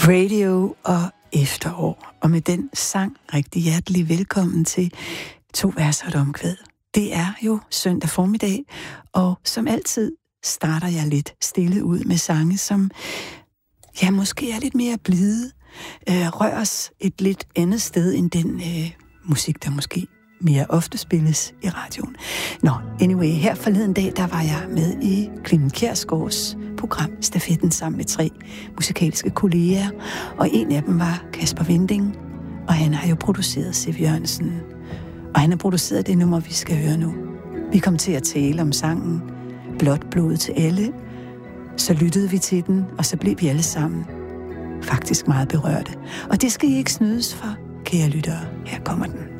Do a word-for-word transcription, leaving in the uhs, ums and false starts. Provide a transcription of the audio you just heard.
Radio og efterår. Og med den sang rigtig hjertelig velkommen til To vers og et omkvæd. Det er jo søndag formiddag, og som altid starter jeg lidt stille ud med sange, som ja, måske er lidt mere blide, øh, rører os et lidt andet sted end den øh, musik, der måske mere ofte spilles i radioen. Nå, anyway, her forleden dag, der var jeg med i Clement Kjærsgaards program Stafetten sammen med tre musikalske kolleger, og en af dem var Kasper Winding, og han har jo produceret Siv Jørgensen, og han har produceret det nummer, vi skal høre nu. Vi kom til at tale om sangen Blåt blod til alle, så lyttede vi til den, og så blev vi alle sammen faktisk meget berørte. Og det skal I ikke snydes for, kære lyttere. Her kommer den.